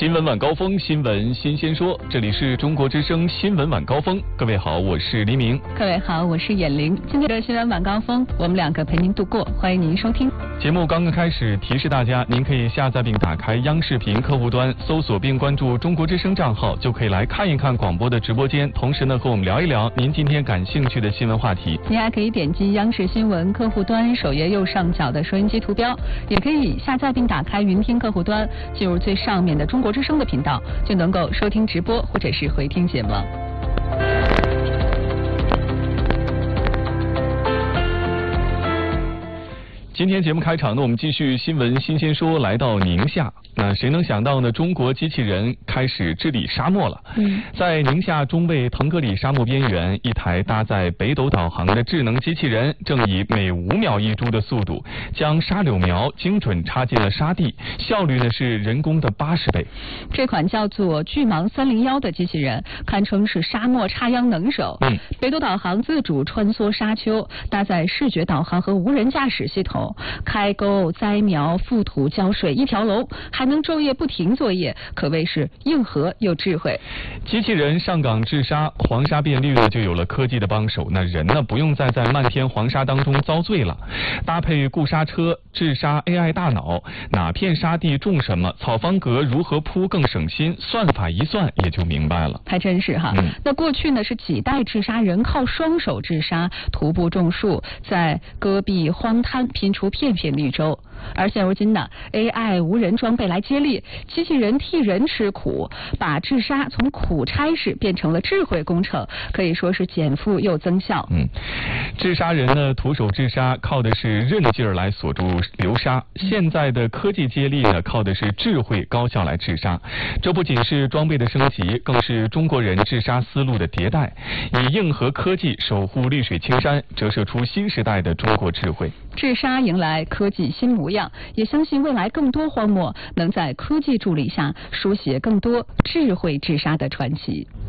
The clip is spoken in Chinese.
新闻晚高峰，新闻新鲜说，这里是中国之声新闻晚高峰。各位好，我是黎明。 各位好，我是眼玲。今天的新闻晚高峰，我们两个陪您度过，欢迎您收听。 节目刚刚开始，提示大家，您可以下载并打开央视频客户端，搜索并关注中国之声账号，就可以来看一看广播的直播间，同时呢和我们聊一聊您今天感兴趣的新闻话题。 您还可以点击央视新闻客户端首页右上角的收音机图标，也可以下载并打开云听客户端，进入最上面的中国之声的频道，就能够收听直播或者是回听节目。 今天节目开场呢，我们继续新闻新鲜说，来到宁夏。那谁能想到呢？中国机器人开始治理沙漠了。在宁夏中卫腾格里沙漠边缘，一台搭载北斗导航的智能机器人，正以每5秒1株的速度，将沙柳苗精准插进了沙地，效率呢是人工的80倍。 这款叫做巨蟒301的机器人，堪称是沙漠插秧能手。北斗导航自主穿梭沙丘，搭载视觉导航和无人驾驶系统，开沟、栽苗、覆土、浇水一条龙，还能昼夜不停作业，可谓是硬核又智慧。 机器人上岗治沙，黄沙变绿呢就有了科技的帮手，那人呢不用再在漫天黄沙当中遭罪了。搭配固沙车、治沙 AI 大脑，哪片沙地种什么，草方格如何铺更省心，算法一算也就明白了。 还真是哈。那过去呢是几代治沙人靠双手治沙，徒步种树，在戈壁荒滩拼出片片绿洲。而现如今呢 AI 无人装备来接力，机器人替人吃苦，把治沙从苦差事变成了智慧工程，可以说是减负又增效。 治沙人呢徒手治沙靠的是韧劲儿来锁住流沙，现在的科技接力呢靠的是智慧高效来治沙。这不仅是装备的升级，更是中国人治沙思路的迭代，以硬核科技守护绿水青山，折射出新时代的中国智慧。 治沙迎来科技新模样，也相信未来更多荒漠能在科技助力下书写更多智慧治沙的传奇。